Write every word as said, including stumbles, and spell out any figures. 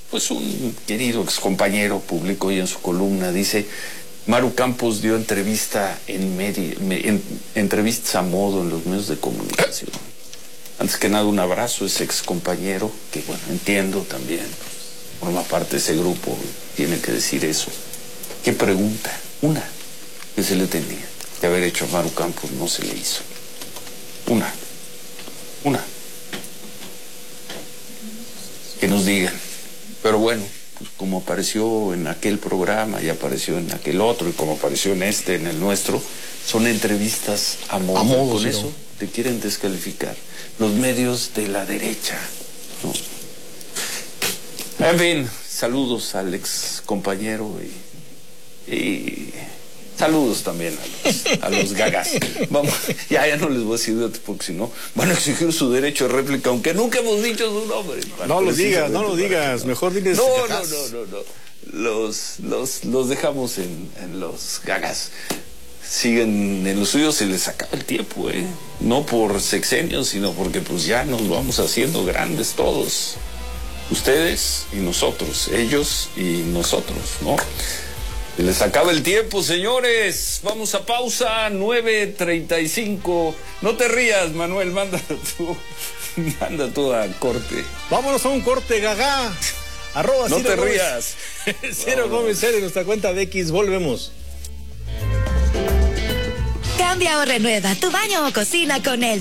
pues un querido excompañero publicó hoy en su columna, dice: Maru Campos dio entrevista en, media, en entrevistas a modo en los medios de comunicación. Antes que nada, un abrazo a ese excompañero, que bueno, entiendo también, forma parte de ese grupo, tiene que decir eso. ¿Qué pregunta? Una que se le tenía que haber hecho a Maru Campos, no se le hizo. Una. Una. Que nos digan. Pero bueno, pues como apareció en aquel programa y apareció en aquel otro y como apareció en este, en el nuestro, son entrevistas a modo. A modo, Con sí, eso ¿no? te quieren descalificar los medios de la derecha, ¿no? En fin, saludos al ex compañero y, y saludos también a los, a los gagas. Vamos, ya, ya no les voy a decir otro, porque si no van a exigir su derecho de réplica, aunque nunca hemos dicho su nombre. No lo digas, no lo digas, mejor diles no, gagas. no, no, no, no. Los, los, los dejamos en, en los gagas. Siguen en los suyos, se les acaba el tiempo, ¿eh? No por sexenios, sino porque pues ya nos vamos haciendo grandes todos. Ustedes y nosotros, ellos y nosotros, ¿no? Se les acaba el tiempo, señores. Vamos a pausa, nueve treinta y cinco. No te rías, Manuel, manda tú, manda tú a corte. Vámonos a un corte, gaga. Arroba no Ciro te Gómez. rías. Ciro Gómez en nuestra cuenta de X, volvemos. Cambia o renueva tu baño o cocina con él.